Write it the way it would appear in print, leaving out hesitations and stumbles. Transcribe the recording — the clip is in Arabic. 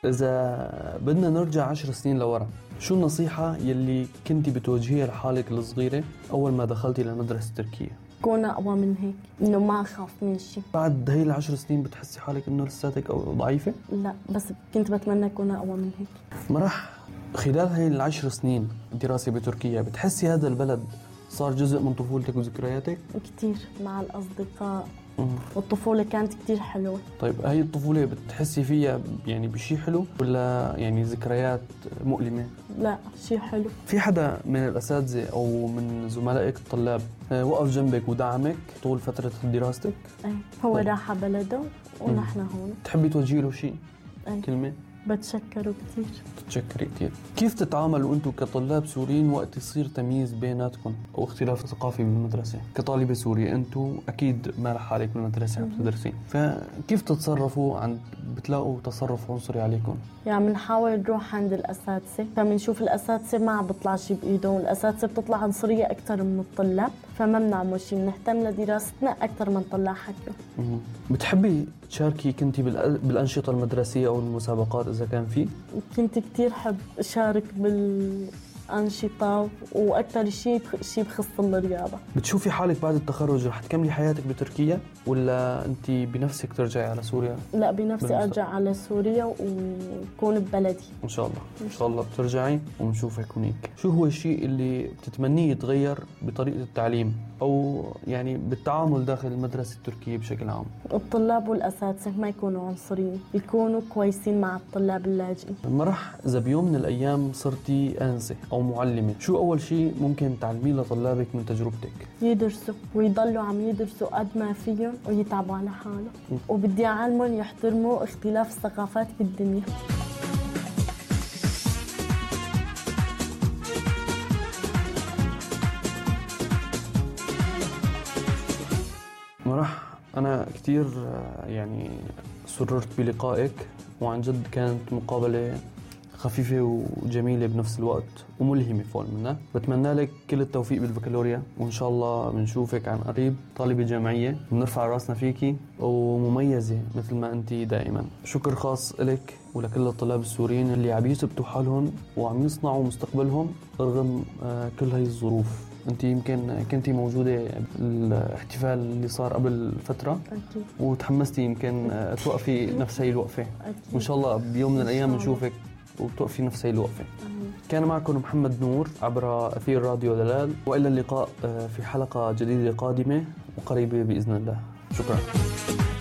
إذا بدنا نرجع 10 سنين لورا، شو النصيحة يلي كنتي بتوجهيها لحالك الصغيرة أول ما دخلتي للمدرسة التركية؟ كون أقوى من هيك، إنه ما أخاف من شيء. بعد هي ال10 سنين بتحسي حالك إنه لساتك أو ضعيفة؟ لا، بس كنت بتمنى أكون أقوى من هيك. ما راح خلال هي ال10 سنين دراسة بتركيا بتحسي هذا البلد صار جزء من طفولتك وذكرياتك؟ كتير مع الأصدقاء. والطفولة كانت كتير حلوة. طيب هاي الطفولة بتحسي فيها يعني بشي حلو ولا يعني ذكريات مؤلمة؟ لا، شي حلو. في حدا من الأساتذة أو من زملائك الطلاب وقف جنبك ودعمك طول فترة دراستك؟ أي، هو راح بلده ونحن هون. تحبي توجهي له شيء؟ كلمة؟ بتشكره كتير. بتشكري كتير. كيف تتعاملوا أنتم كطلاب سوريين وقت يصير تمييز بيناتكم أو اختلاف ثقافي بالمدرسة؟ كطالبة سورية أنتم أكيد ما رح حالك بالمدرسة عم تدرسين، فكيف تتصرفوا عند بتلاقوا تصرف عنصري عليكم؟ يعني بنحاول نروح عند الأساتذة، فبنشوف الأساتذة ما عم بيطلع شي بإيدهم، والأساتذة بتطلع عنصرية أكثر من الطلاب، فما بنعمل شي، بنهتم لدراستنا أكثر من نطلع حكيهم. بتحبي تشاركي كنتي بالأنشطة المدرسية أو المسابقات إذا كان في؟ كنت كتير حب أشارك بالأنشطة، وأكثر شي بخص الرياضة. بتشوفي حالك بعد التخرج رح تكملي حياتك بتركيا ولا أنت بنفسك ترجعي على سوريا؟ لا، بنفسي أرجع على سوريا وكون ببلدي إن شاء الله. إن شاء الله بترجعي ونشوفك هناك. شو هو الشيء اللي بتتمنيه يتغير بطريقة التعليم أو يعني بالتعامل داخل المدرسة التركية بشكل عام؟ الطلاب والأساتذة ما يكونوا عنصريين، يكونوا كويسين مع الطلاب اللاجئين. لما رح إذا بيوم من الأيام صرتي أنسة أو معلمة، شو أول شيء ممكن تعلميه لطلابك من تجربتك؟ يدرسوا ويضلوا عم يدرسوا قد ما فيهم ويتعبوا على حالهم، وبدي أعلمهم يحترموا اختلاف الثقافات بالدنيا. مرح، أنا كتير يعني سررت بلقائك، وعن جد كانت مقابلة خفيفة وجميلة بنفس الوقت وملهمة فوق منها. بتمنى لك كل التوفيق بالبكالوريا، وإن شاء الله بنشوفك عن قريب طالبة جامعية بنرفع راسنا فيكي ومميزة مثل ما أنت دائما. شكر خاص لك ولكل الطلاب السوريين اللي عم يثبتوا حالهم وعم يصنعوا مستقبلهم رغم كل هاي الظروف. أنت يمكن كنتي موجودة بالاحتفال اللي صار قبل فترة. أكيد. وتحمستي يمكن توقفي نفس هاي الوقفة. أكيد. وإن شاء الله بيوم من الأيام نشوفك وتوقفي نفس هاي الوقفة. كان معكم محمد نور عبر أثير راديو دلال، وإلى اللقاء في حلقة جديدة قادمة وقريبة بإذن الله. شكرا.